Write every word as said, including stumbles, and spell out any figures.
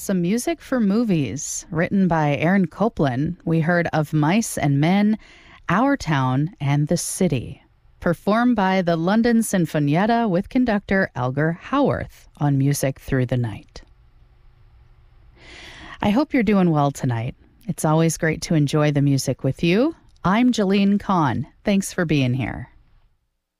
some music for movies. Written by Aaron Copland, we heard Of Mice and Men, Our Town, and The City. Performed by the London Sinfonietta with conductor Elgar Howarth on Music Through the Night. I hope you're doing well tonight. It's always great to enjoy the music with you. I'm Jalene Kahn. Thanks for being here.